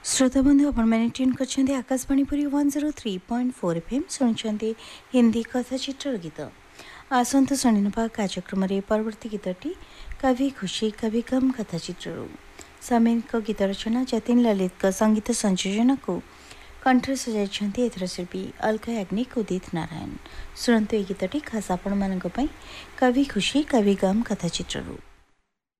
श्रोता बंधु आपण ट्यून कर आकाशवाणी पुरी 103.4 FM शुणुंट हिंदी कथाचित्र गीत आसतु शुणुवा कार्यक्रम परवर्ती गीतटी कवि खुशी कवि गम कथाचित्र सामयिक गीत रचना जतिन ललित संगीत संयोजन को कंठर सजाई एथर शिल्पी अलका याग्निक उदित नारायण शुणु ए गीतटी खास आपण कवि खुशी कवि गम कथाचित्र।